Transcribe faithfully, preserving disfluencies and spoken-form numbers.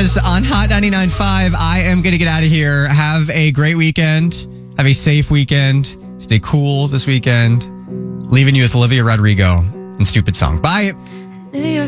Mars on Hot ninety-nine point five. I am going to get out of here. Have a great weekend. Have a safe weekend. Stay cool this weekend. Leaving you with Olivia Rodrigo and Stupid Song. Bye. New York